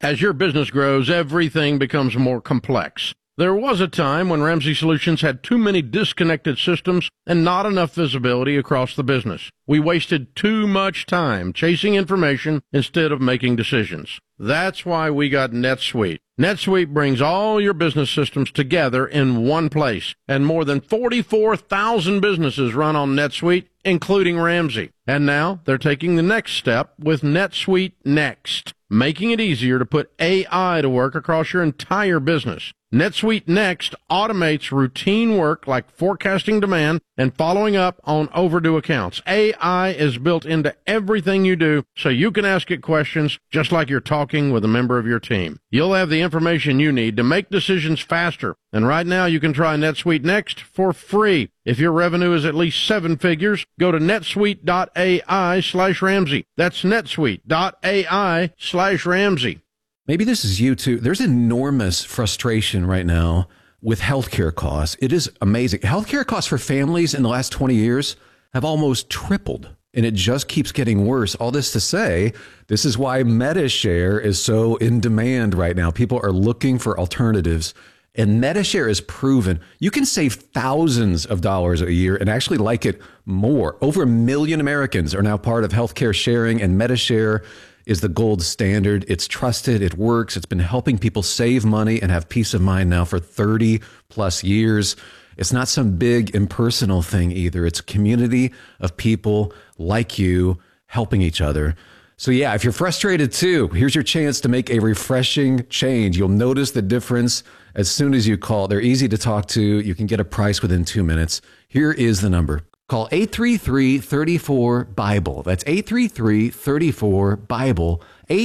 As your business grows, everything becomes more complex. There was a time when Ramsey Solutions had too many disconnected systems and not enough visibility across the business. We wasted too much time chasing information instead of making decisions. That's why we got NetSuite. NetSuite brings all your business systems together in one place, and more than 44,000 businesses run on NetSuite, including Ramsey. And now they're taking the next step with NetSuite Next, making it easier to put AI to work across your entire business. NetSuite Next automates routine work like forecasting demand and following up on overdue accounts. AI is built into everything you do, so you can ask it questions just like you're talking with a member of your team. You'll have the information you need to make decisions faster. And right now you can try NetSuite Next for free. If your revenue is at least 7 figures, go to netsuite.ai/Ramsey. That's netsuite.ai/Ramsey. Maybe this is you too. There's enormous frustration right now with healthcare costs. It is amazing. Healthcare costs for families in the last 20 years have almost tripled, and it just keeps getting worse. All this to say, this is why MediShare is so in demand right now. People are looking for alternatives, and MediShare is proven. You can save thousands of dollars a year and actually like it more. Over 1 million Americans are now part of healthcare sharing, and MediShare is the gold standard. It's trusted. It works. It's been helping people save money and have peace of mind now for 30 plus years. It's not some big impersonal thing either. It's a community of people like you helping each other. So yeah, if you're frustrated too, here's your chance to make a refreshing change. You'll notice the difference as soon as you call. They're easy to talk to. You can get a price within 2 minutes. Here is the number. Call 833-34-BIBLE. That's 833-34-BIBLE.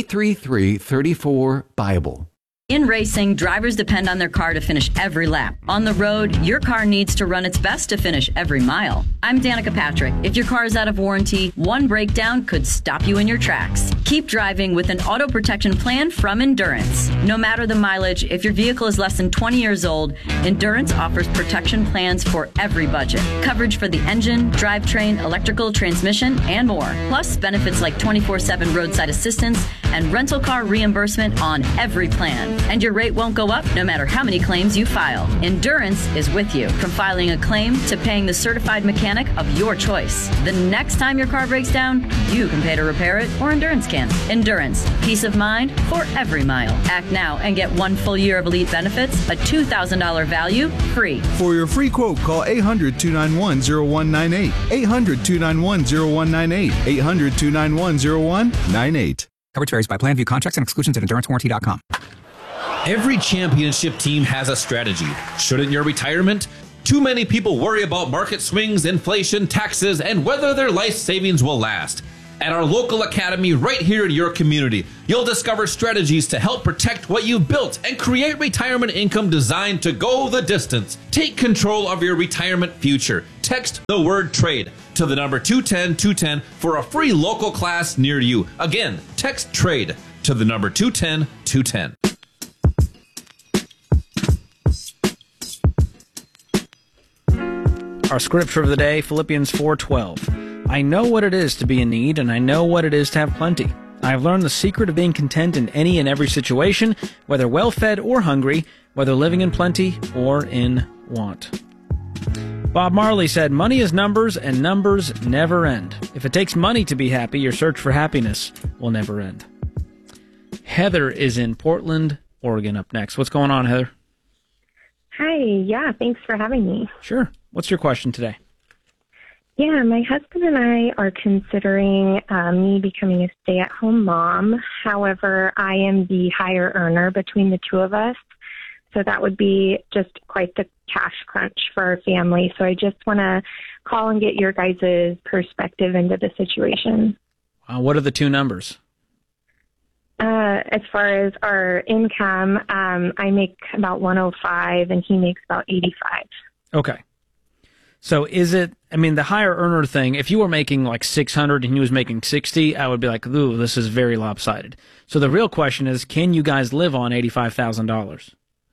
833-34-BIBLE. In racing, drivers depend on their car to finish every lap. On the road, your car needs to run its best to finish every mile. I'm Danica Patrick. If your car is out of warranty, one breakdown could stop you in your tracks. Keep driving with an auto protection plan from Endurance. No matter the mileage, if your vehicle is less than 20 years old, Endurance offers protection plans for every budget. Coverage for the engine, drivetrain, electrical, transmission, and more. Plus, benefits like 24/7 roadside assistance and rental car reimbursement on every plan. And your rate won't go up no matter how many claims you file. Endurance is with you, from filing a claim to paying the certified mechanic of your choice. The next time your car breaks down, you can pay to repair it, or Endurance can. Endurance, peace of mind for every mile. Act now and get 1 full year of elite benefits, a $2,000 value, free. For your free quote, call 800-291-0198. 800-291-0198. 800-291-0198. Coverage varies by plan. View contracts and exclusions at endurancewarranty.com. Every championship team has a strategy. Shouldn't your retirement? Too many people worry about market swings, inflation, taxes, and whether their life savings will last. At our local academy right here in your community, you'll discover strategies to help protect what you've built and create retirement income designed to go the distance. Take control of your retirement future. Text the word TRADE to the number 210-210 for a free local class near you. Again, text TRADE to the number 210-210. Our scripture of the day, Philippians 4:12. I know what it is to be in need, and I know what it is to have plenty. I have learned the secret of being content in any and every situation, whether well-fed or hungry, whether living in plenty or in want. Bob Marley said, money is numbers, and numbers never end. If it takes money to be happy, your search for happiness will never end. Heather is in Portland, Oregon, up next. What's going on, Heather? Hi, yeah, thanks for having me. Sure. What's your question today? Yeah, my husband and I are considering me becoming a stay-at-home mom. However, I am the higher earner between the two of us, so that would be just quite the cash crunch for our family. So I just want to call and get your guys' perspective into the situation. What are the two numbers? As far as our income, I make about 105 and he makes about 85. Okay. So is it, I mean, the higher earner thing, if you were making like 600 and he was making 60, I would be like, ooh, this is very lopsided. So the real question is, can you guys live on $85,000?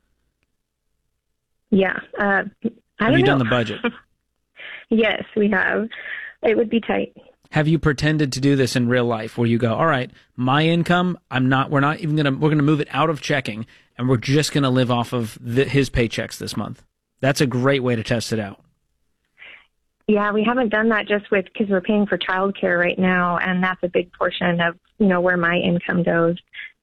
Yeah. Have you done the budget? Yes, we have. It would be tight. Have you pretended to do this in real life where you go, all right, my income, we're going to move it out of checking and we're just going to live off of his paychecks this month? That's a great way to test it out. Yeah, we haven't done that just because we're paying for childcare right now, and that's a big portion of, where my income goes.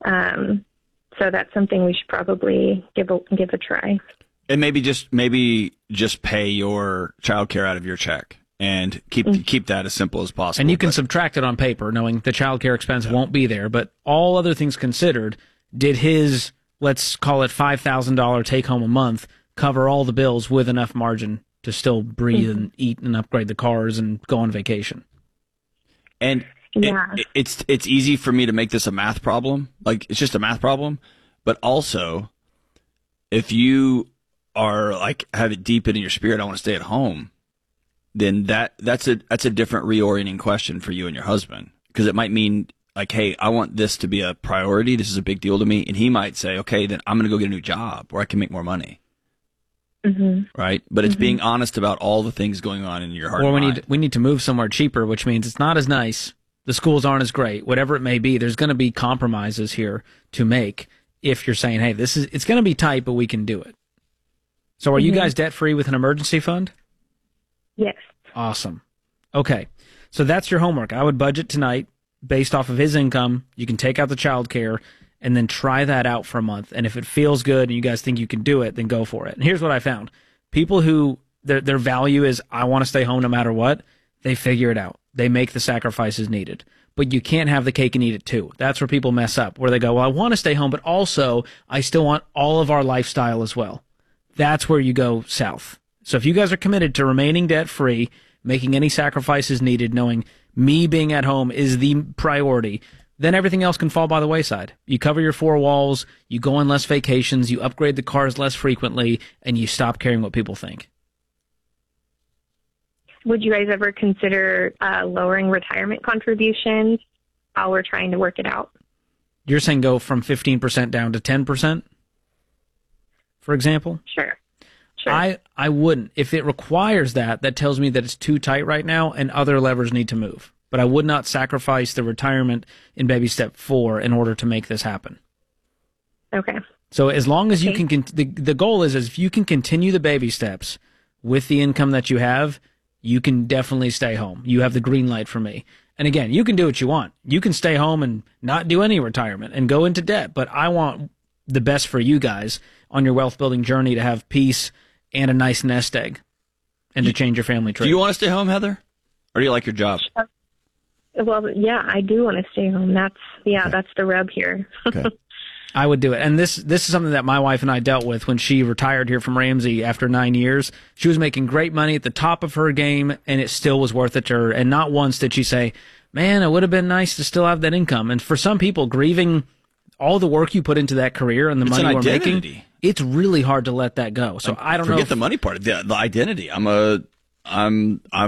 So that's something we should probably give a try. And maybe just pay your childcare out of your check and keep that as simple as possible. And you can subtract it on paper, knowing the childcare expense won't be there. But all other things considered, did his, let's call it $5,000 take home a month, cover all the bills with enough margin to still breathe and eat and upgrade the cars and go on vacation? And it's easy for me to make this a math problem. Like, it's just a math problem. But also, if you are like, have it deep in your spirit, I want to stay at home, then that's a different reorienting question for you and your husband. Because it might mean like, hey, I want this to be a priority. This is a big deal to me. And he might say, okay, then I'm going to go get a new job where I can make more money. Mm-hmm. Right? But it's being honest about all the things going on in your heart and mind. We need to move somewhere cheaper, which means it's not as nice. The schools aren't as great. Whatever it may be, there's going to be compromises here to make if you're saying, hey, it's going to be tight, but we can do it. So are you guys debt-free with an emergency fund? Yes. Awesome. Okay. So that's your homework. I would budget tonight based off of his income. You can take out the child care and then try that out for a month. And if it feels good and you guys think you can do it, then go for it. And here's what I found. People who their value is, I want to stay home no matter what, they figure it out. They make the sacrifices needed. But you can't have the cake and eat it too. That's where people mess up, where they go, well, I want to stay home, but also I still want all of our lifestyle as well. That's where you go south. So if you guys are committed to remaining debt-free, making any sacrifices needed, knowing me being at home is the priority, then everything else can fall by the wayside. You cover your four walls, you go on less vacations, you upgrade the cars less frequently, and you stop caring what people think. Would you guys ever consider lowering retirement contributions while we're trying to work it out? You're saying go from 15% down to 10%, for example? Sure. I wouldn't. If it requires that tells me that it's too tight right now and other levers need to move. But I would not sacrifice the retirement in baby step 4 in order to make this happen. Okay. So as long as you can, the goal is if you can continue the baby steps with the income that you have, you can definitely stay home. You have the green light for me. And again, you can do what you want. You can stay home and not do any retirement and go into debt. But I want the best for you guys on your wealth building journey to have peace and a nice nest egg and to change your family tree. Do you want to stay home, Heather? Or do you like your job? Well, yeah, I do want to stay home. That's the rub here. Okay. I would do it. And this is something that my wife and I dealt with when she retired here from Ramsey after 9 years. She was making great money at the top of her game, and it still was worth it to her. And not once did she say, man, it would have been nice to still have that income. And for some people, grieving all the work you put into that career and the money we're making, it's really hard to let that go. So I don't know. Forget the money part. The identity. I'm